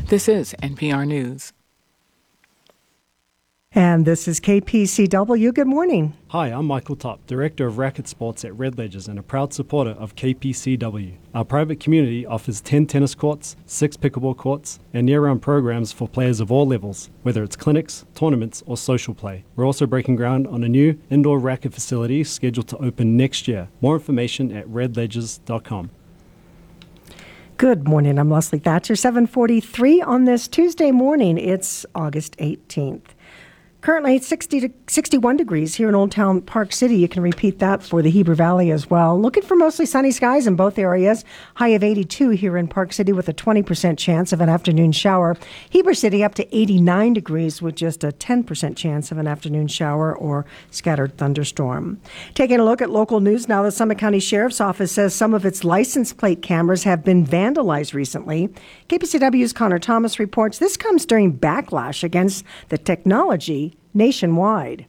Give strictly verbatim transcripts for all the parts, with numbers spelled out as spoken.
This is N P R News. And this is K P C W. Good morning. Hi, I'm Michael Top, Director of Racket Sports at Red Ledgers and a proud supporter of K P C W. Our private community offers ten tennis courts, six pickleball courts, and year-round programs for players of all levels, whether it's clinics, tournaments, or social play. We're also breaking ground on a new indoor racket facility scheduled to open next year. More information at red ledgers dot com. Good morning. I'm Leslie Thatcher. seven forty-three on this Tuesday morning. It's August eighteenth. Currently, it's sixty to sixty-one degrees here in Old Town Park City. You can repeat that for the Heber Valley as well. Looking for mostly sunny skies in both areas. High of eighty-two here in Park City with a twenty percent chance of an afternoon shower. Heber City up to eighty-nine degrees with just a ten percent chance of an afternoon shower or scattered thunderstorm. Taking a look at local news now, the Summit County Sheriff's Office says some of its license plate cameras have been vandalized recently. K P C W's Connor Thomas reports this comes during backlash against the technology nationwide.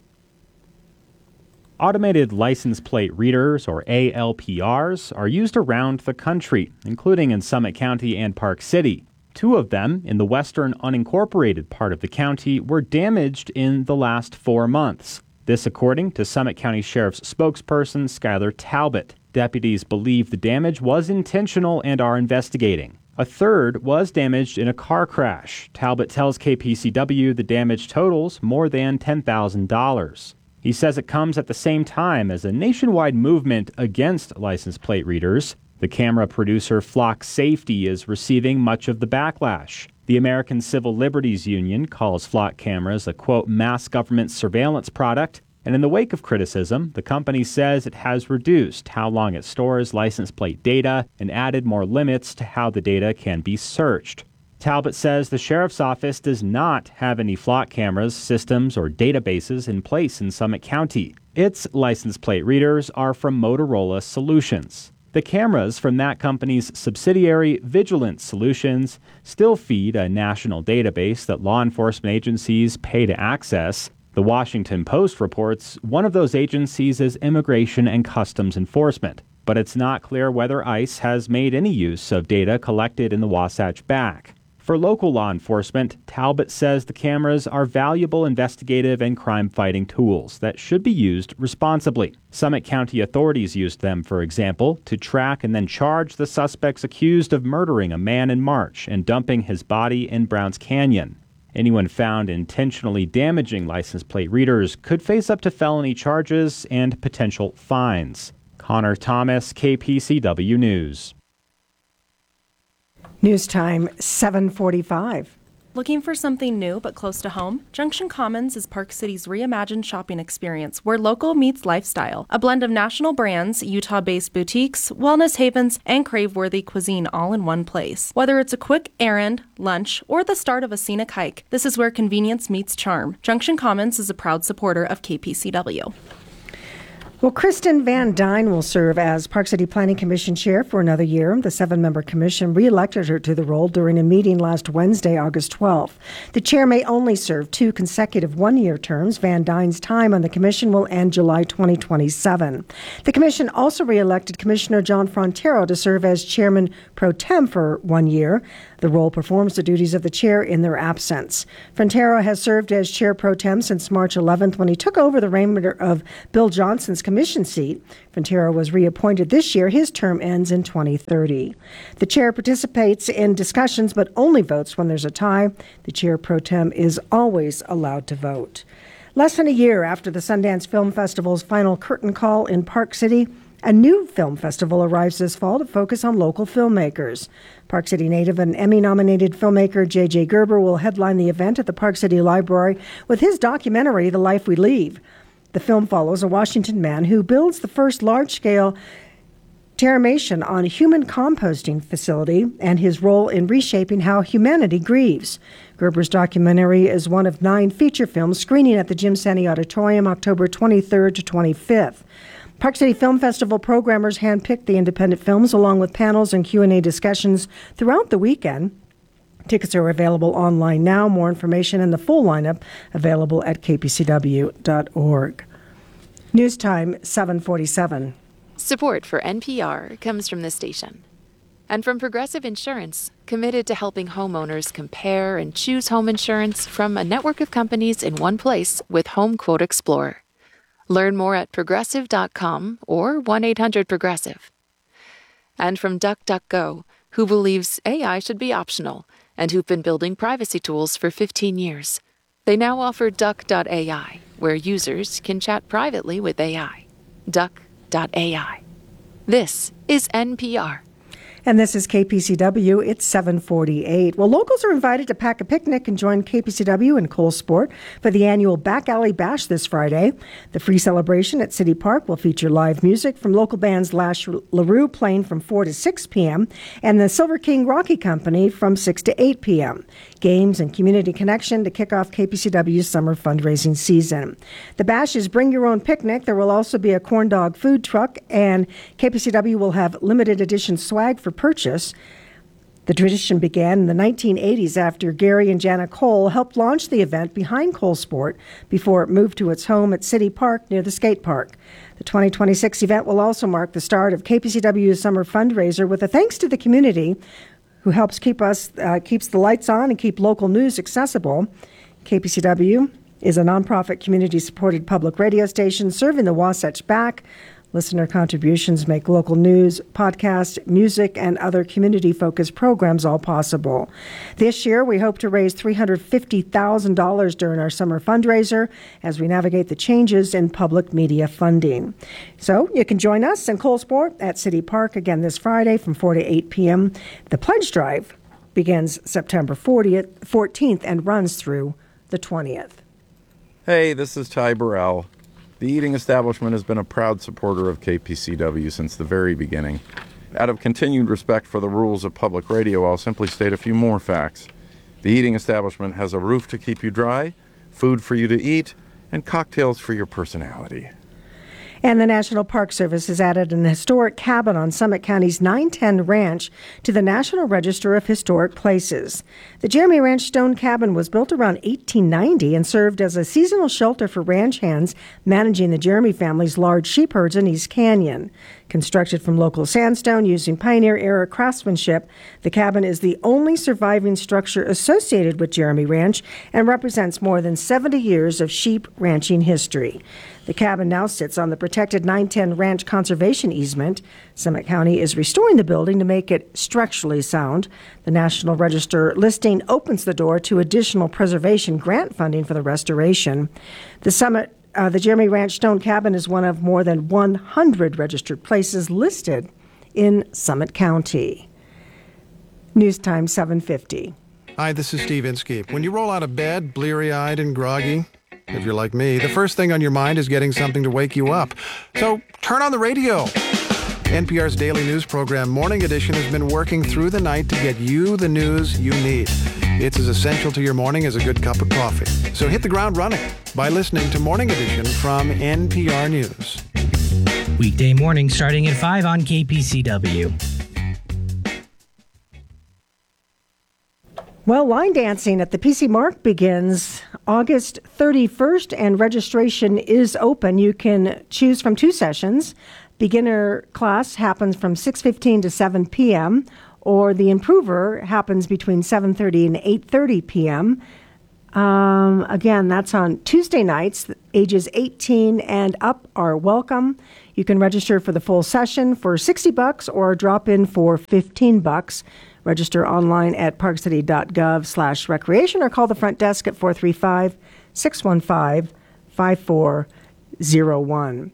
Automated license plate readers, or A L P Rs, are used around the country, including in Summit County and Park City. Two of them, in the western unincorporated part of the county, were damaged in the last four months. This according to Summit County Sheriff's spokesperson, Skylar Talbot. Deputies believe the damage was intentional and are investigating. A third was damaged in a car crash. Talbot tells K P C W the damage totals more than ten thousand dollars. He says it comes at the same time as a nationwide movement against license plate readers. The camera producer Flock Safety is receiving much of the backlash. The American Civil Liberties Union calls Flock cameras a, quote, mass government surveillance product. And in the wake of criticism, the company says it has reduced how long it stores license plate data and added more limits to how the data can be searched. Talbot says the sheriff's office does not have any Flock cameras, systems, or databases in place in Summit County. Its license plate readers are from Motorola Solutions. The cameras from that company's subsidiary, Vigilant Solutions, still feed a national database that law enforcement agencies pay to access. The Washington Post reports one of those agencies is Immigration and Customs Enforcement, but it's not clear whether ICE has made any use of data collected in the Wasatch Back. For local law enforcement, Talbot says the cameras are valuable investigative and crime-fighting tools that should be used responsibly. Summit County authorities used them, for example, to track and then charge the suspects accused of murdering a man in March and dumping his body in Browns Canyon. Anyone found intentionally damaging license plate readers could face up to felony charges and potential fines. Connor Thomas, K P C W News. News time, seven forty-five. Looking for something new but close to home? Junction Commons is Park City's reimagined shopping experience where local meets lifestyle. A blend of national brands, Utah-based boutiques, wellness havens, and crave-worthy cuisine all in one place. Whether it's a quick errand, lunch, or the start of a scenic hike, this is where convenience meets charm. Junction Commons is a proud supporter of K P C W. Well, Kristen Van Dyne will serve as Park City Planning Commission Chair for another year. The seven-member commission re-elected her to the role during a meeting last Wednesday, August twelfth. The chair may only serve two consecutive one-year terms. Van Dyne's time on the commission will end July twenty twenty-seven. The commission also re-elected Commissioner John Frontero to serve as chairman pro tem for one year. The role performs the duties of the chair in their absence. Frontero has served as chair pro tem since March eleventh when he took over the remainder of Bill Johnson's commission seat. Frontero was reappointed this year. His term ends in twenty thirty. The chair participates in discussions but only votes when there's a tie. The chair pro tem is always allowed to vote. Less than a year after the Sundance Film Festival's final curtain call in Park City, a new film festival arrives this fall to focus on local filmmakers. Park City native and Emmy-nominated filmmaker J J Gerber will headline the event at the Park City Library with his documentary, The Life We Leave. The film follows a Washington man who builds the first large-scale terramation on a human composting facility and his role in reshaping how humanity grieves. Gerber's documentary is one of nine feature films screening at the Jim Sanney Auditorium October twenty-third to twenty-fifth. Park City Film Festival programmers handpicked the independent films along with panels and Q and A discussions throughout the weekend. Tickets are available online now. More information and the full lineup available at k p c w dot org. News time, seven forty-seven. Support for N P R comes from this station. And from Progressive Insurance, committed to helping homeowners compare and choose home insurance from a network of companies in one place with Home Quote Explorer. Learn more at progressive dot com or one eight hundred progressive. And from DuckDuckGo, who believes A I should be optional and who've been building privacy tools for fifteen years. They now offer duck dot A I, where users can chat privately with A I. duck dot A I. This is N P R. And this is K P C W. It's seven forty-eight. Well, locals are invited to pack a picnic and join K P C W and Cole Sport for the annual Back Alley Bash this Friday. The free celebration at City Park will feature live music from local bands Lash LaRue playing from four to six p.m. and the Silver King Rocky Company from six to eight p.m. Games and community connection to kick off K P C W's summer fundraising season. The bash is Bring Your Own Picnic. There will also be a corn dog food truck, and K P C W will have limited edition swag for purchase. The tradition began in the nineteen eighties after Gary and Jana Cole helped launch the event behind Cole Sport before it moved to its home at City Park near the skate park. The twenty twenty-six event will also mark the start of K P C W's summer fundraiser with a thanks to the community who helps keep us uh, keeps the lights on and keep local news accessible. K P C W is a nonprofit community-supported public radio station serving the Wasatch Back. Listener contributions make local news, podcast, music, and other community-focused programs all possible. This year, we hope to raise three hundred fifty thousand dollars during our summer fundraiser as we navigate the changes in public media funding. So you can join us in Cole Sport at City Park again this Friday from four to eight p.m. The pledge drive begins September fourteenth and runs through the twentieth. Hey, this is Ty Burrell. The Eating Establishment has been a proud supporter of K P C W since the very beginning. Out of continued respect for the rules of public radio, I'll simply state a few more facts. The Eating Establishment has a roof to keep you dry, food for you to eat, and cocktails for your personality. And the National Park Service has added an historic cabin on Summit County's nine ten Ranch to the National Register of Historic Places. The Jeremy Ranch Stone Cabin was built around eighteen ninety and served as a seasonal shelter for ranch hands managing the Jeremy family's large sheep herds in East Canyon. Constructed from local sandstone using pioneer-era craftsmanship, the cabin is the only surviving structure associated with Jeremy Ranch and represents more than seventy years of sheep ranching history. The cabin now sits on the protected nine ten Ranch Conservation Easement. Summit County is restoring the building to make it structurally sound. The National Register listing opens the door to additional preservation grant funding for the restoration. The Summit Uh, the Jeremy Ranch Stone Cabin is one of more than one hundred registered places listed in Summit County. News Time seven fifty. Hi, this is Steve Inskeep. When you roll out of bed, bleary-eyed and groggy, if you're like me, the first thing on your mind is getting something to wake you up. So turn on the radio. N P R's daily news program, Morning Edition, has been working through the night to get you the news you need. It's as essential to your morning as a good cup of coffee. So hit the ground running by listening to Morning Edition from N P R News. Weekday morning starting at five on K P C W. Well, line dancing at the P C Mark begins August thirty-first, and registration is open. You can choose from two sessions. Beginner class happens from six fifteen to seven p.m., or the Improver happens between seven thirty and eight thirty p.m. Um, again, that's on Tuesday nights. Ages eighteen and up are welcome. You can register for the full session for sixty bucks or drop in for fifteen bucks. Register online at parkcity.gov slash recreation or call the front desk at four three five, six one five, five four zero one.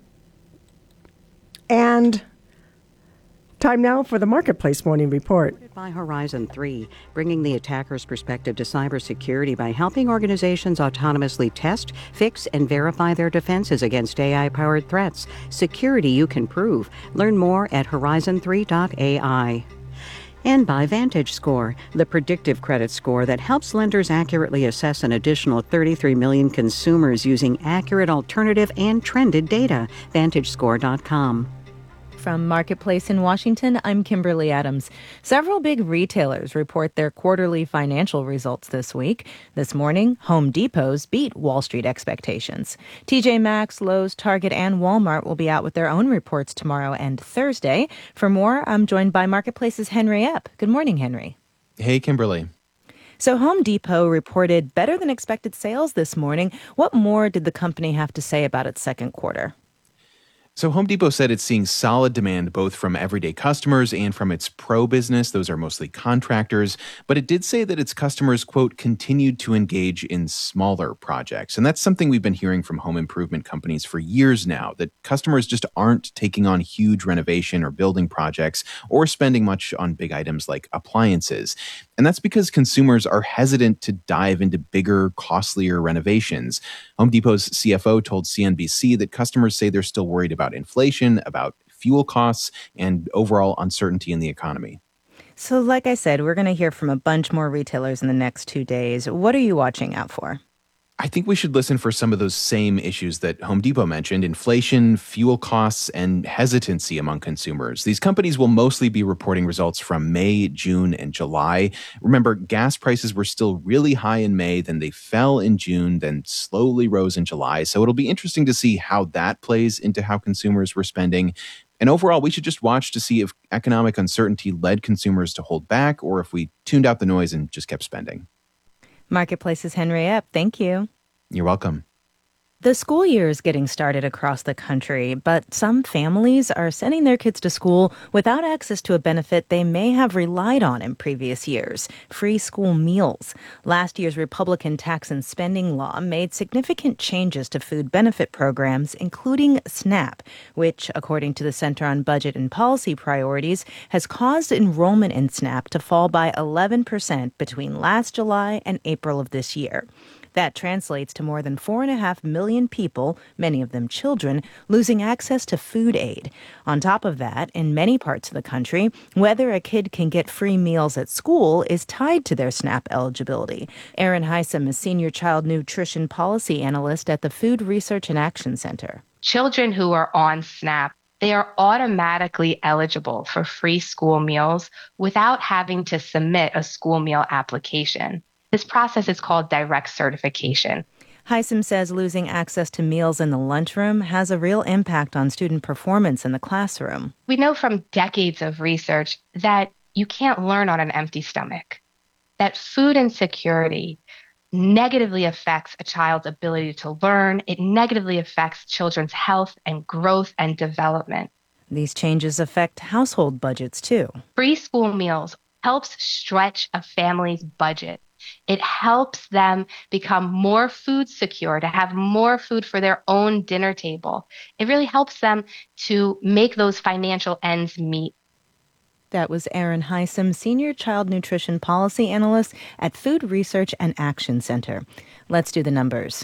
And time now for the Marketplace Morning Report. By Horizon three, bringing the attacker's perspective to cybersecurity by helping organizations autonomously test, fix, and verify their defenses against A I-powered threats. Security you can prove. Learn more at horizon three dot A I. And by VantageScore, the predictive credit score that helps lenders accurately assess an additional thirty-three million consumers using accurate alternative and trended data. Vantage Score dot com. From Marketplace in Washington, I'm Kimberly Adams. Several big retailers report their quarterly financial results this week. This morning, Home Depot's beat Wall Street expectations. T J Maxx, Lowe's, Target, and Walmart will be out with their own reports tomorrow and Thursday. For more, I'm joined by Marketplace's Henry Epp. Good morning, Henry. Hey, Kimberly. So Home Depot reported better than expected sales this morning. What more did the company have to say about its second quarter? So Home Depot said it's seeing solid demand both from everyday customers and from its pro business. Those are mostly contractors. But it did say that its customers, quote, continued to engage in smaller projects. And that's something we've been hearing from home improvement companies for years now, that customers just aren't taking on huge renovation or building projects or spending much on big items like appliances. And that's because consumers are hesitant to dive into bigger, costlier renovations. Home Depot's C F O told C N B C that customers say they're still worried about inflation, about fuel costs, and overall uncertainty in the economy. So like I said, we're going to hear from a bunch more retailers in the next two days. What are you watching out for? I think we should listen for some of those same issues that Home Depot mentioned: inflation, fuel costs, and hesitancy among consumers. These companies will mostly be reporting results from May, June, and July. Remember, gas prices were still really high in May, then they fell in June, then slowly rose in July. So it'll be interesting to see how that plays into how consumers were spending. And overall, we should just watch to see if economic uncertainty led consumers to hold back or if we tuned out the noise and just kept spending. Marketplace's Henry Epp. Thank you. You're welcome. The school year is getting started across the country, but some families are sending their kids to school without access to a benefit they may have relied on in previous years: free school meals. Last year's Republican tax and spending law made significant changes to food benefit programs, including SNAP, which, according to the Center on Budget and Policy Priorities, has caused enrollment in SNAP to fall by eleven percent between last July and April of this year. That translates to more than four and a half million people, many of them children, losing access to food aid. On top of that, in many parts of the country, whether a kid can get free meals at school is tied to their SNAP eligibility. Erin Heisem is Senior Child Nutrition Policy Analyst at the Food Research and Action Center. Children who are on SNAP, they are automatically eligible for free school meals without having to submit a school meal application. This process is called direct certification. Heisem says losing access to meals in the lunchroom has a real impact on student performance in the classroom. We know from decades of research that you can't learn on an empty stomach, that food insecurity negatively affects a child's ability to learn. It negatively affects children's health and growth and development. These changes affect household budgets, too. Free school meals helps stretch a family's budget. It helps them become more food secure, to have more food for their own dinner table. It really helps them to make those financial ends meet. That was Erin Heisem, Senior Child Nutrition Policy Analyst at Food Research and Action Center. Let's do the numbers.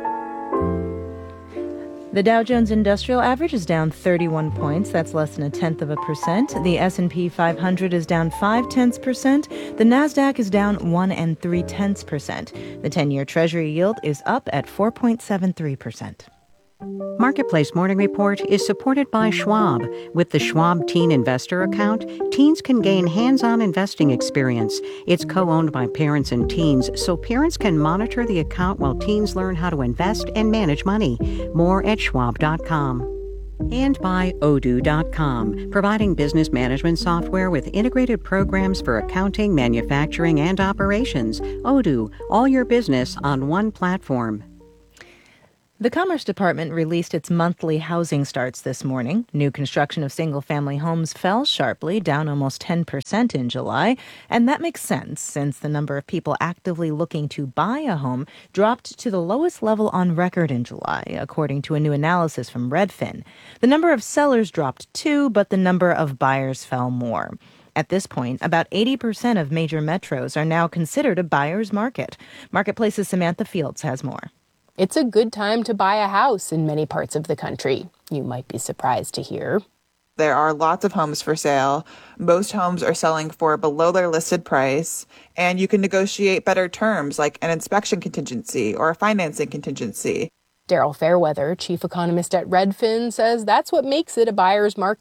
The Dow Jones Industrial Average is down thirty-one points. That's less than a tenth of a percent. The S and P five hundred is down five tenths percent. The Nasdaq is down one and three tenths percent. The ten-year Treasury yield is up at four point seven three percent. Marketplace Morning Report is supported by Schwab. With the Schwab Teen Investor Account, teens can gain hands-on investing experience. It's co-owned by parents and teens, so parents can monitor the account while teens learn how to invest and manage money. More at schwab dot com. And by Odoo dot com, providing business management software with integrated programs for accounting, manufacturing, and operations. Odoo, all your business on one platform. The Commerce Department released its monthly housing starts this morning. New construction of single-family homes fell sharply, down almost ten percent in July. And that makes sense, since the number of people actively looking to buy a home dropped to the lowest level on record in July, according to a new analysis from Redfin. The number of sellers dropped too, but the number of buyers fell more. At this point, about eighty percent of major metros are now considered a buyer's market. Marketplace's Samantha Fields has more. It's a good time to buy a house in many parts of the country, you might be surprised to hear. There are lots of homes for sale. Most homes are selling for below their listed price, and you can negotiate better terms like an inspection contingency or a financing contingency. Daryl Fairweather, chief economist at Redfin, says that's what makes it a buyer's market.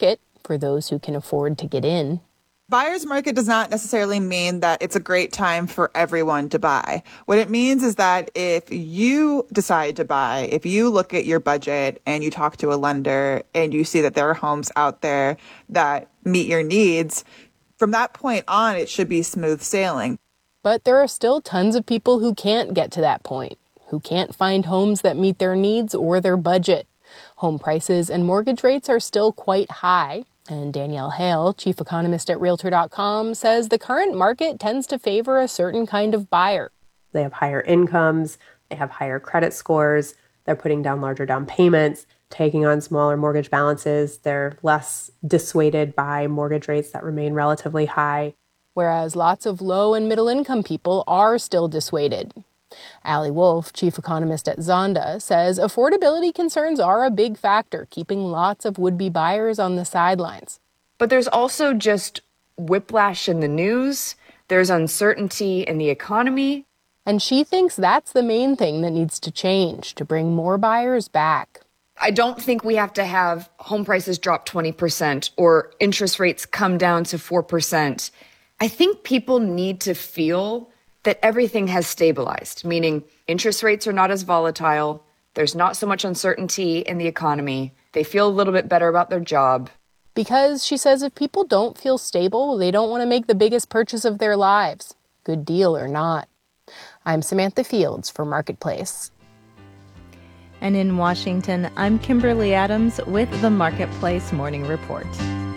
for those who can afford to get in. Buyer's market does not necessarily mean that it's a great time for everyone to buy. What it means is that if you decide to buy, if you look at your budget and you talk to a lender and you see that there are homes out there that meet your needs, from that point on, it should be smooth sailing. But there are still tons of people who can't get to that point, who can't find homes that meet their needs or their budget. Home prices and mortgage rates are still quite high. And Danielle Hale, chief economist at Realtor dot com, says the current market tends to favor a certain kind of buyer. They have higher incomes, they have higher credit scores, they're putting down larger down payments, taking on smaller mortgage balances, they're less dissuaded by mortgage rates that remain relatively high. Whereas lots of low and middle income people are still dissuaded. Allie Wolf, chief economist at Zonda, says affordability concerns are a big factor, keeping lots of would-be buyers on the sidelines. But there's also just whiplash in the news. There's uncertainty in the economy. And she thinks that's the main thing that needs to change to bring more buyers back. I don't think we have to have home prices drop twenty percent or interest rates come down to four percent. I think people need to feel that everything has stabilized, meaning interest rates are not as volatile, there's not so much uncertainty in the economy, they feel a little bit better about their job. Because, she says, if people don't feel stable, they don't want to make the biggest purchase of their lives, good deal or not. I'm Samantha Fields for Marketplace. And in Washington, I'm Kimberly Adams with the Marketplace Morning Report.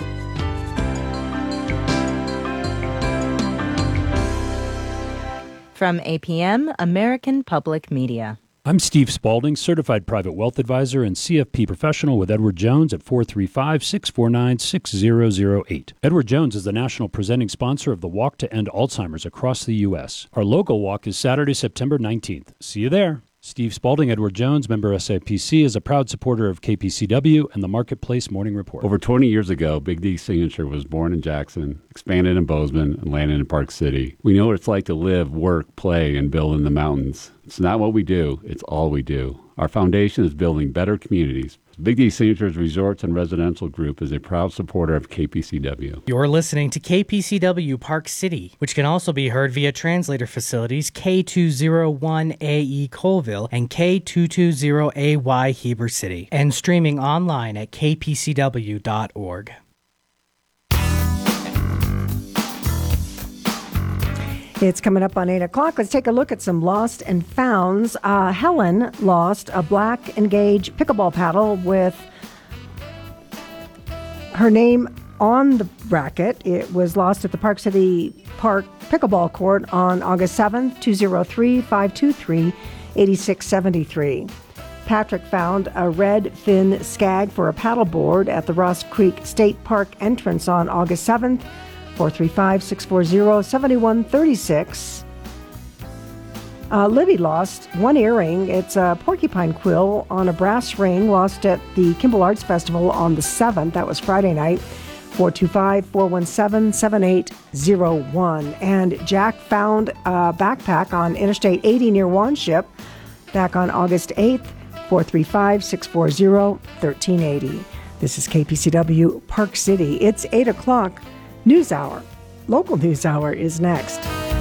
From A P M, American Public Media. I'm Steve Spalding, Certified Private Wealth Advisor and C F P Professional with Edward Jones at four three five, six four nine, six zero zero eight. Edward Jones is the national presenting sponsor of the Walk to End Alzheimer's across the U S. Our local walk is Saturday, September nineteenth. See you there. Steve Spalding, Edward Jones, member S I P C, is a proud supporter of K P C W and the Marketplace Morning Report. Over twenty years ago, Big D Signature was born in Jackson, expanded in Bozeman, and landed in Park City. We know what it's like to live, work, play, and build in the mountains. It's not what we do, it's all we do. Our foundation is building better communities. Big D Signatures Resorts and Residential Group is a proud supporter of K P C W. You're listening to K P C W Park City, which can also be heard via translator facilities K two oh one A E Colville and K two twenty A Y Heber City, and streaming online at k p c w dot org. It's coming up on eight o'clock. Let's take a look at some lost and founds. Uh, Helen lost a black Engage pickleball paddle with her name on the racket. It was lost at the Park City Park pickleball court on August seventh, two oh three, five two three, eight six seven three. Patrick found a red fin skag for a paddleboard at the Ross Creek State Park entrance on August seventh, four three five, six four zero, seven one three six. Uh, Libby lost one earring. It's a porcupine quill on a brass ring, lost at the Kimball Arts Festival on the seventh. That was Friday night. four two five, four one seven, seven eight zero one. And Jack found a backpack on Interstate eighty near Wanship back on August eighth. four three five, six four zero, one three eight zero. This is K P C W Park City. It's eight o'clock. News Hour. Local News Hour is next.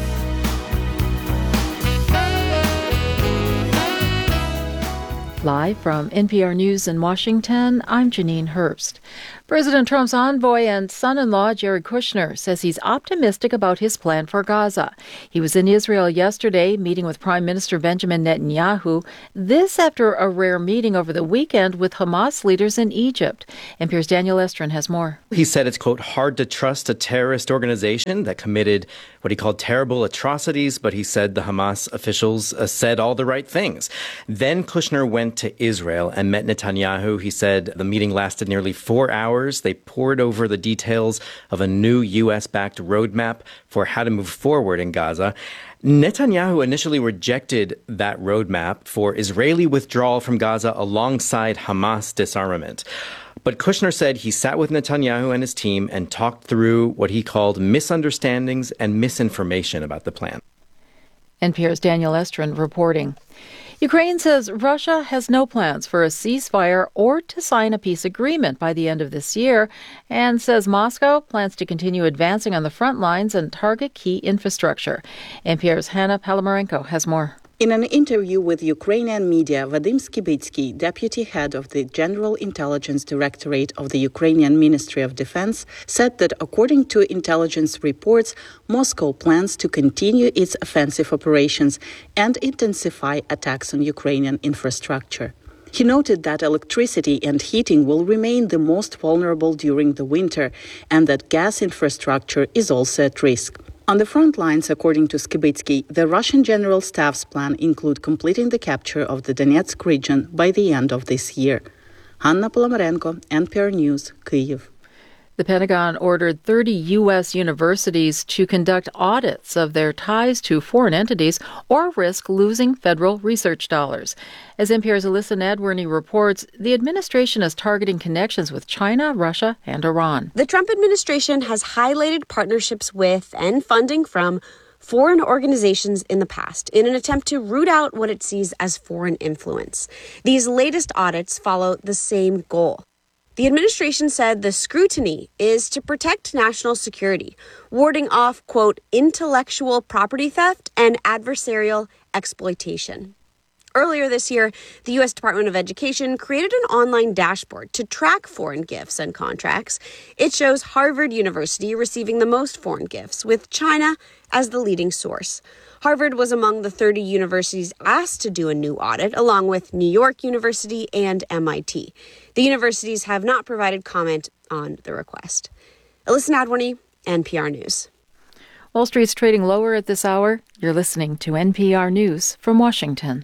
Live from N P R News in Washington, I'm Janine Herbst. President Trump's envoy and son-in-law Jared Kushner says he's optimistic about his plan for Gaza. He was in Israel yesterday meeting with Prime Minister Benjamin Netanyahu. This after a rare meeting over the weekend with Hamas leaders in Egypt. N P R's Daniel Estrin has more. He said it's, quote, hard to trust a terrorist organization that committed what he called terrible atrocities, but he said the Hamas officials uh, said all the right things. Then Kushner went to Israel and met Netanyahu. He said the meeting lasted nearly four hours. They pored over the details of a new U S-backed roadmap for how to move forward in Gaza. Netanyahu initially rejected that roadmap for Israeli withdrawal from Gaza alongside Hamas disarmament. But Kushner said he sat with Netanyahu and his team and talked through what he called misunderstandings and misinformation about the plan. N P R's Daniel Estrin reporting. Ukraine says Russia has no plans for a ceasefire or to sign a peace agreement by the end of this year, and says Moscow plans to continue advancing on the front lines and target key infrastructure. N P R's Hanna Palamarenko has more. In an interview with Ukrainian media, Vadim Skibitsky, deputy head of the General Intelligence Directorate of the Ukrainian Ministry of Defense, said that according to intelligence reports, Moscow plans to continue its offensive operations and intensify attacks on Ukrainian infrastructure. He noted that electricity and heating will remain the most vulnerable during the winter and that gas infrastructure is also at risk. On the front lines, according to Skibitsky, the Russian General Staff's plan include completing the capture of the Donetsk region by the end of this year. Hanna Palamarenko, N P R News, Kyiv. The Pentagon ordered thirty U S universities to conduct audits of their ties to foreign entities or risk losing federal research dollars. As N P R's Alyssa Nadworny reports, the administration is targeting connections with China, Russia, and Iran. The Trump administration has highlighted partnerships with and funding from foreign organizations in the past in an attempt to root out what it sees as foreign influence. These latest audits follow the same goal. The administration said the scrutiny is to protect national security, warding off, quote, intellectual property theft and adversarial exploitation. Earlier this year, the U S Department of Education created an online dashboard to track foreign gifts and contracts. It shows Harvard University receiving the most foreign gifts, with China as the leading source. Harvard was among the thirty universities asked to do a new audit, along with New York University and M I T. The universities have not provided comment on the request. Alyssa Nadworny, N P R News. Wall Street's trading lower at this hour. You're listening to N P R News from Washington.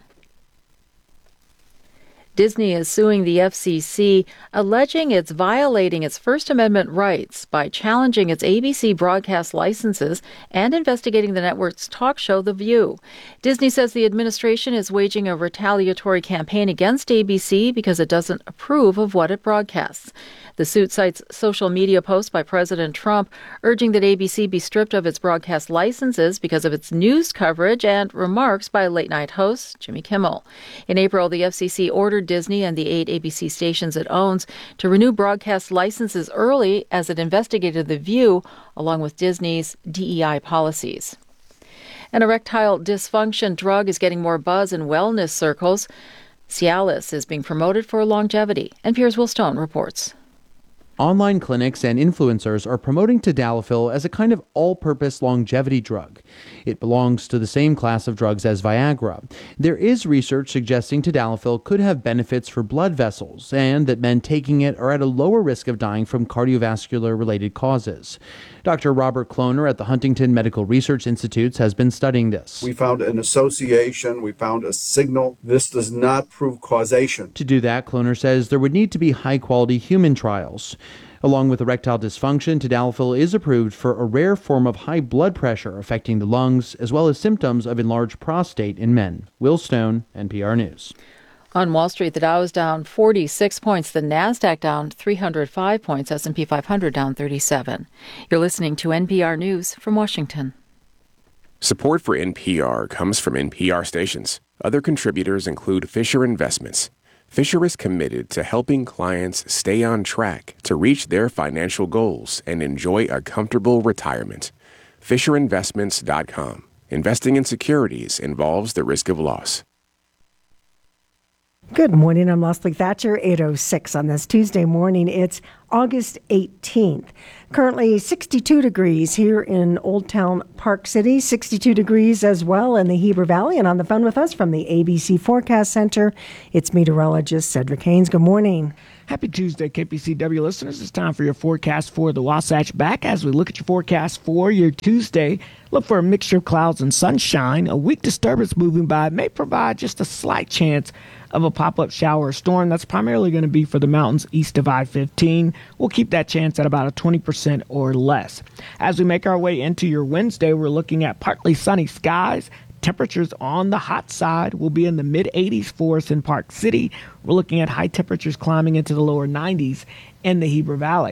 Disney is suing the F C C, alleging it's violating its First Amendment rights by challenging its A B C broadcast licenses and investigating the network's talk show, The View. Disney says the administration is waging a retaliatory campaign against A B C because it doesn't approve of what it broadcasts. The suit cites social media posts by President Trump urging that A B C be stripped of its broadcast licenses because of its news coverage and remarks by late-night host Jimmy Kimmel. In April, the F C C ordered Disney and the eight A B C stations it owns to renew broadcast licenses early as it investigated The View, along with Disney's D E I policies. An erectile dysfunction drug is getting more buzz in wellness circles. Cialis is being promoted for longevity. N P R's Will Stone reports. Online clinics and influencers are promoting tadalafil as a kind of all-purpose longevity drug. It belongs to the same class of drugs as Viagra. There is research suggesting tadalafil could have benefits for blood vessels and that men taking it are at a lower risk of dying from cardiovascular-related causes. Doctor Robert Kloner at the Huntington Medical Research Institute has been studying this. We found an association. We found a signal. This does not prove causation. To do that, Kloner says there would need to be high-quality human trials. Along with erectile dysfunction, tadalafil is approved for a rare form of high blood pressure affecting the lungs, as well as symptoms of enlarged prostate in men. Will Stone, N P R News. On Wall Street, the Dow is down forty-six points, the Nasdaq down three hundred five points, S and P five hundred down thirty-seven. You're listening to N P R News from Washington. Support for N P R comes from N P R stations. Other contributors include Fisher Investments. Fisher is committed to helping clients stay on track to reach their financial goals and enjoy a comfortable retirement. Fisher Investments dot com. Investing in securities involves the risk of loss. Good morning. I'm Leslie Thatcher, eight oh six on this Tuesday morning. It's August eighteenth. Currently sixty-two degrees here in Old Town Park City, sixty-two degrees as well in the Heber Valley. And on the phone with us from the A B C Forecast Center, it's meteorologist Cedric Haynes. Good morning. Happy Tuesday, K P C W listeners. It's time for your forecast for the Wasatch Back. As we look at your forecast for your Tuesday, look for a mixture of clouds and sunshine. A weak disturbance moving by may provide just a slight chance of a pop-up shower or storm. That's primarily going to be for the mountains east of I fifteen. We'll keep that chance at about a twenty percent or less. As we make our way into your Wednesday, we're looking at partly sunny skies. Temperatures on the hot side will be in the mid eighties for us in Park City. We're looking at high temperatures climbing into the lower nineties in the Heber Valley.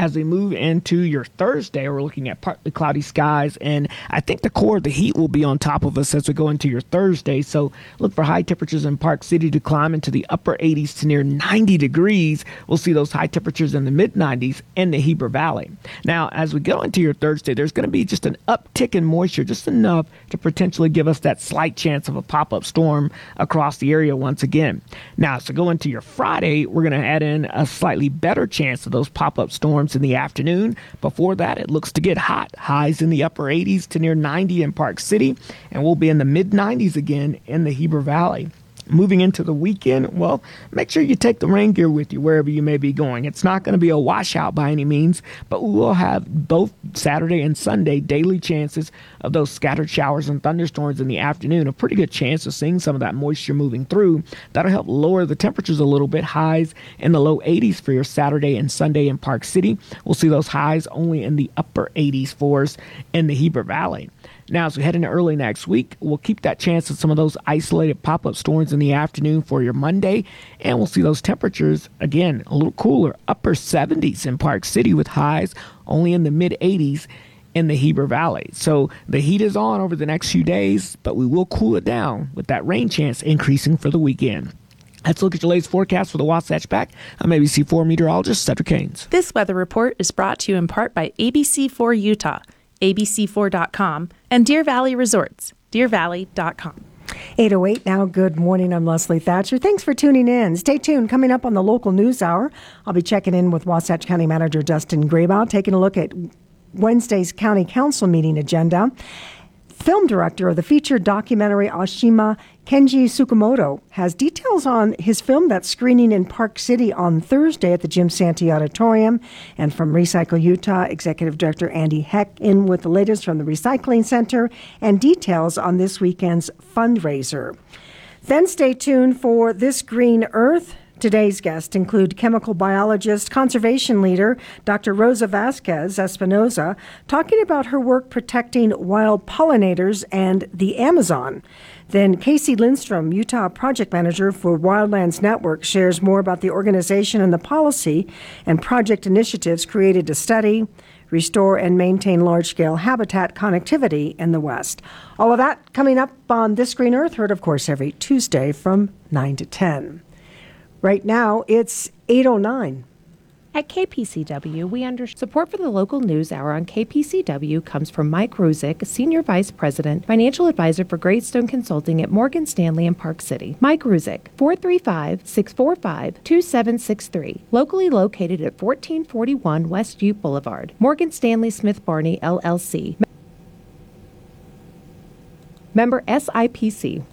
As we move into your Thursday, we're looking at partly cloudy skies, and I think the core of the heat will be on top of us as we go into your Thursday. So look for high temperatures in Park City to climb into the upper eighties to near ninety degrees. We'll see those high temperatures in the mid nineties in the Heber Valley. Now, as we go into your Thursday, there's going to be just an uptick in moisture, just enough to potentially give us that slight chance of a pop-up storm across the area once again. Now, as we go into your Friday, we're going to add in a slightly better chance of those pop-up storms in the afternoon. Before that, it looks to get hot. Highs in the upper eighties to near ninety in Park City, and we'll be in the mid nineties again in the Heber Valley. Moving into the weekend, well, make sure you take the rain gear with you wherever you may be going. It's not going to be a washout by any means, but we will have both Saturday and Sunday daily chances of those scattered showers and thunderstorms in the afternoon. A pretty good chance of seeing some of that moisture moving through. That'll help lower the temperatures a little bit. Highs in the low eighties for your Saturday and Sunday in Park City. We'll see those highs only in the upper eighties for us in the Heber Valley. Now, as we head into early next week, we'll keep that chance of some of those isolated pop-up storms in the afternoon for your Monday, and we'll see those temperatures, again, a little cooler, upper seventies in Park City with highs only in the mid-eighties in the Heber Valley. So the heat is on over the next few days, but we will cool it down with that rain chance increasing for the weekend. Let's look at your latest forecast for the Wasatch Back. I'm A B C four meteorologist Cedric Haynes. This weather report is brought to you in part by A B C four Utah, A B C four dot com, and Deer Valley Resorts, deer valley dot com. eight oh eight now. Good morning. I'm Leslie Thatcher. Thanks for tuning in. Stay tuned. Coming up on the local news hour, I'll be checking in with Wasatch County Manager Dustin Graybaugh, taking a look at Wednesday's County Council meeting agenda. Film director of the featured documentary Ashima, Kenji Tsukamoto, has details on his film that's screening in Park City on Thursday at the Jim Santee Auditorium. And from Recycle Utah, Executive Director Andy Heck in with the latest from the Recycling Center and details on this weekend's fundraiser. Then stay tuned for This Green Earth. Today's guests include chemical biologist, conservation leader, Doctor Rosa Vasquez Espinoza, talking about her work protecting wild pollinators and the Amazon. Then Casey Lindstrom, Utah project manager for Wildlands Network, shares more about the organization and the policy and project initiatives created to study, restore, and maintain large-scale habitat connectivity in the West. All of that coming up on This Green Earth, heard, of course, every Tuesday from nine to ten. Right now, it's eight oh nine. At K P C W, we understand support for the local news hour on K P C W comes from Mike Ruzick, Senior Vice President, Financial Advisor for Greystone Consulting at Morgan Stanley in Park City. Mike Ruzick, four three five, six four five, two seven six three, locally located at fourteen forty-one West Ute Boulevard. Morgan Stanley Smith Barney, L L C. Member S I P C.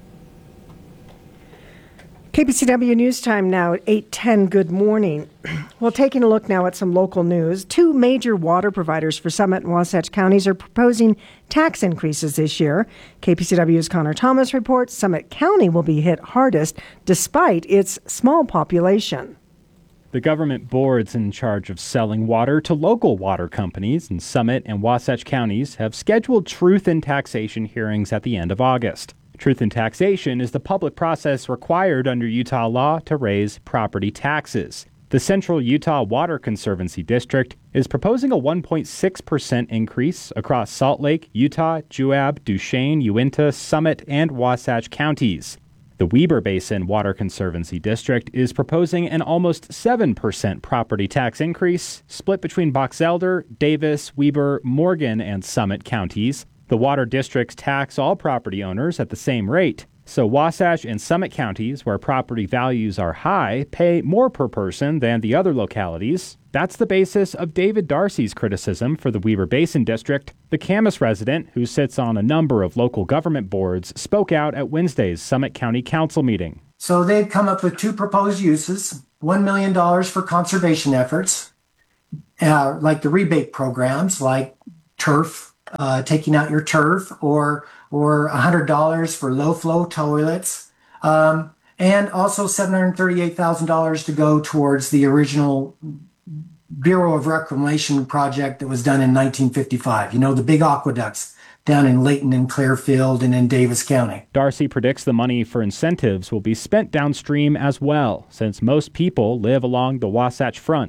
K P C W News Time now at eight ten. Good morning. Well, taking a look now at some local news. Two major water providers for Summit and Wasatch counties are proposing tax increases this year. K P C W's Connor Thomas reports Summit County will be hit hardest despite its small population. The government boards in charge of selling water to local water companies in Summit and Wasatch counties have scheduled truth in taxation hearings at the end of August. Truth in taxation is the public process required under Utah law to raise property taxes. The Central Utah Water Conservancy District is proposing a one point six percent increase across Salt Lake, Utah, Juab, Duchesne, Uinta, Summit, and Wasatch counties. The Weber Basin Water Conservancy District is proposing an almost seven percent property tax increase, split between Box Elder, Davis, Weber, Morgan, and Summit counties. The water districts tax all property owners at the same rate, so Wasatch and Summit counties, where property values are high, pay more per person than the other localities. That's the basis of David Darcy's criticism for the Weber Basin District. The Camas resident, who sits on a number of local government boards, spoke out at Wednesday's Summit County Council meeting. So they've come up with two proposed uses, one million dollars for conservation efforts, uh, like the rebate programs, like turf, Uh, taking out your turf, or or one hundred dollars for low-flow toilets, um, and also seven hundred thirty-eight thousand dollars to go towards the original Bureau of Reclamation project that was done in nineteen fifty-five. You know, the big aqueducts down in Layton and Clearfield and in Davis County. Darcy predicts the money for incentives will be spent downstream as well, since most people live along the Wasatch Front.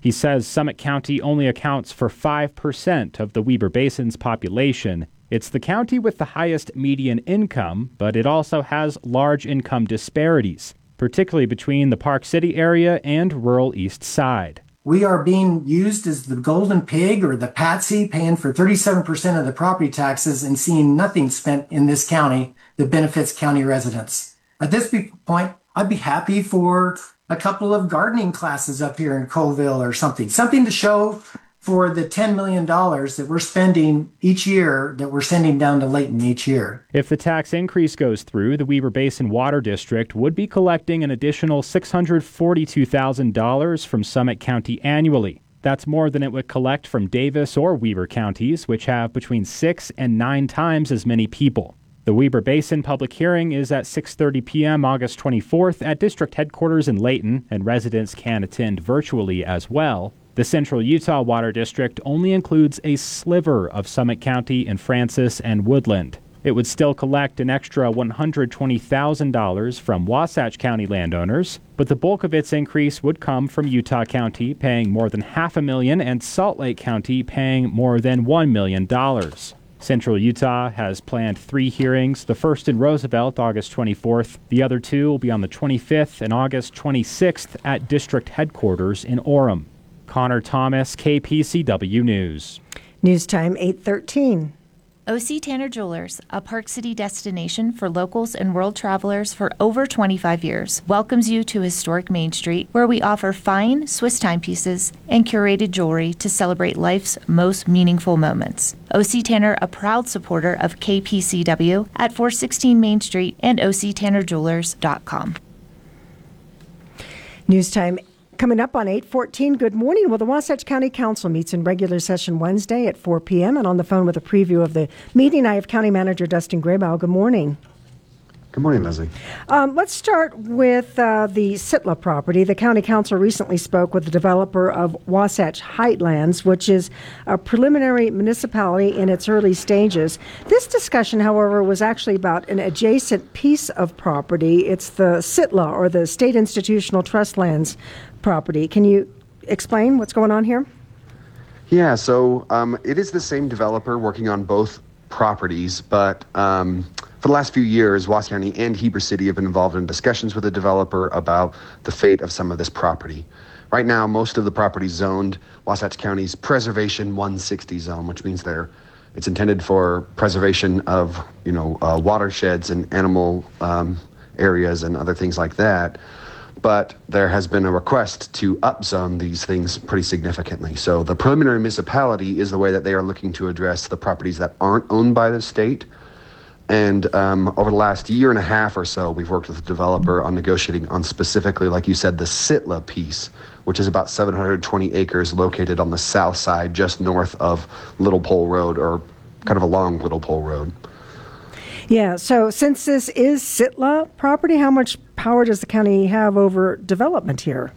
He says Summit County only accounts for five percent of the Weber Basin's population. It's the county with the highest median income, but it also has large income disparities, particularly between the Park City area and rural East Side. We are being used as the golden pig or the patsy, paying for thirty-seven percent of the property taxes and seeing nothing spent in this county that benefits county residents. At this point, I'd be happy for a couple of gardening classes up here in Colville or something, something to show for the ten million dollars that we're spending each year, that we're sending down to Layton each year. If the tax increase goes through, the Weber Basin Water District would be collecting an additional six hundred forty-two thousand dollars from Summit County annually. That's more than it would collect from Davis or Weber counties, which have between six and nine times as many people. The Weber Basin public hearing is at six thirty p.m. August twenty-fourth at district headquarters in Layton, and residents can attend virtually as well. The Central Utah Water District only includes a sliver of Summit County in Francis and Woodland. It would still collect an extra one hundred twenty thousand dollars from Wasatch County landowners, but the bulk of its increase would come from Utah County paying more than half a million and Salt Lake County paying more than one million dollars. Central Utah has planned three hearings, the first in Roosevelt, August twenty-fourth. The other two will be on the twenty-fifth and August twenty-sixth at district headquarters in Orem. Connor Thomas, K P C W News. News time eight thirteen. O C Tanner Jewelers, a Park City destination for locals and world travelers for over twenty-five years, welcomes you to historic Main Street, where we offer fine Swiss timepieces and curated jewelry to celebrate life's most meaningful moments. O C Tanner, a proud supporter of K P C W at four sixteen Main Street and O C Tanner Jewelers dot com. News time coming up on eight fourteen. Good morning. Well, the Wasatch County Council meets in regular session Wednesday at four p.m. And on the phone with a preview of the meeting, I have County Manager Dustin Graybow. Good morning. Good morning, Leslie. Um, let's start with uh, the Sitla property. The County Council recently spoke with the developer of Wasatch Heightlands, which is a preliminary municipality in its early stages. This discussion, however, was actually about an adjacent piece of property. It's the Sitla, or the State Institutional Trust Lands property. Can you explain what's going on here? Yeah, so um, it is the same developer working on both properties, but um, for the last few years, Wasatch County and Heber City have been involved in discussions with the developer about the fate of some of this property. Right now, most of the property is zoned Wasatch County's Preservation one sixty zone, which means they're it's intended for preservation of, you know, uh, watersheds and animal um, areas and other things like that. But there has been a request to upzone these things pretty significantly. So the preliminary municipality is the way that they are looking to address the properties that aren't owned by the state. And um, over the last year and a half or so, we've worked with the developer on negotiating on specifically, like you said, the Sitla piece, which is about seven hundred twenty acres located on the south side, just north of Little Pole Road, or kind of along Little Pole Road. Yeah, so since this is Sitla property, how much power does the county have over development here?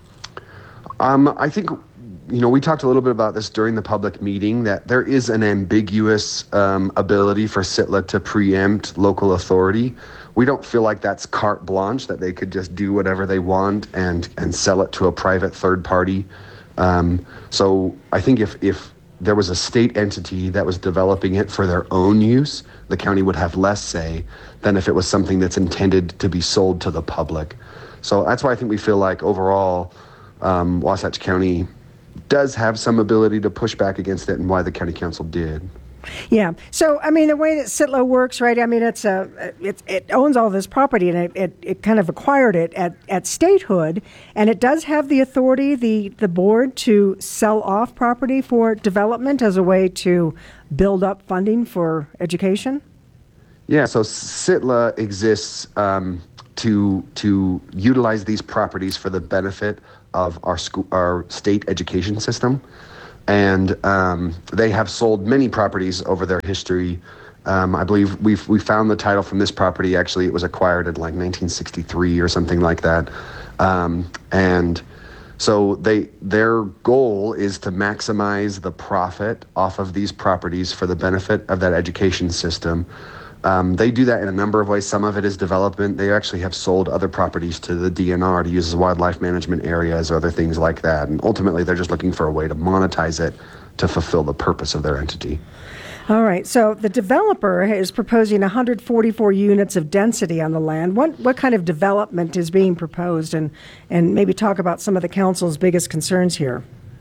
Um, I think, you know, we talked a little bit about this during the public meeting, that there is an ambiguous um, ability for Sitla to preempt local authority. We don't feel like that's carte blanche, that they could just do whatever they want and, and sell it to a private third party. Um, so I think if, if there was a state entity that was developing it for their own use, the county would have less say than if it was something that's intended to be sold to the public. So that's why I think we feel like overall um, Wasatch County does have some ability to push back against it, and why the county council did. Yeah. So, I mean, the way that Sitla works, right, I mean, it's a, it, it owns all this property, and it, it, it kind of acquired it at, at statehood, and it does have the authority, the, the board, to sell off property for development as a way to build up funding for education? Yeah, so Sitla exists um, to to utilize these properties for the benefit of our school, our state education system. And um, they have sold many properties over their history. Um, I believe we've we found the title from this property. Actually, it was acquired in like nineteen sixty-three or something like that. Um, and so they their goal is to maximize the profit off of these properties for the benefit of that education system. Um, they do that in a number of ways. Some of it is development. They actually have sold other properties to the D N R to use as wildlife management areas or other things like that. And ultimately, they're just looking for a way to monetize it to fulfill the purpose of their entity. All right. So the developer is proposing one hundred forty-four units of density on the land. What what kind of development is being proposed? And, and maybe talk about some of the council's biggest concerns here.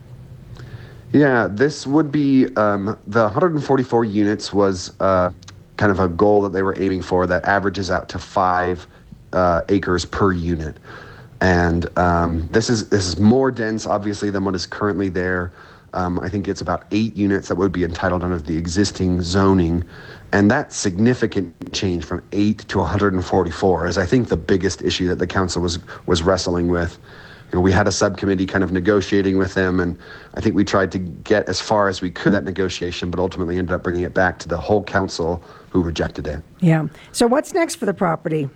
Yeah, this would be um, the one hundred forty-four units was uh, kind of a goal that they were aiming for that averages out to five uh, acres per unit. And um, this is this is more dense, obviously, than what is currently there. Um, I think it's about eight units that would be entitled under the existing zoning. And that's significant change from eight to one hundred forty-four is, I think, the biggest issue that the council was was wrestling with. You know, we had a subcommittee kind of negotiating with them, and I think we tried to get as far as we could that negotiation, but ultimately ended up bringing it back to the whole council, who rejected it. Yeah. So what's next for the property?